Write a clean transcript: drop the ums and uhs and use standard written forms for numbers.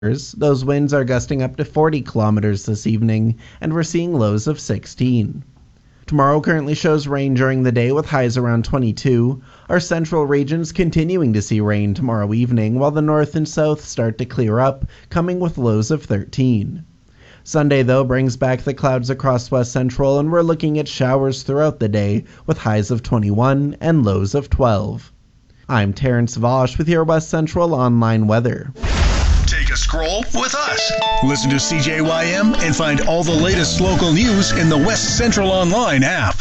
Those winds are gusting up to 40 kilometers this evening, and we're seeing lows of 16. Tomorrow currently shows rain during the day with highs around 22. Our central regions continuing to see rain tomorrow evening, while the north and south start to clear up, coming with lows of 13. Sunday, though, brings back the clouds across West Central, and we're looking at showers throughout the day with highs of 21 and lows of 12. I'm Terrence Vosh with your West Central Online Weather. Take a scroll with us. Listen to CJYM and find all the latest local news in the West Central Online app.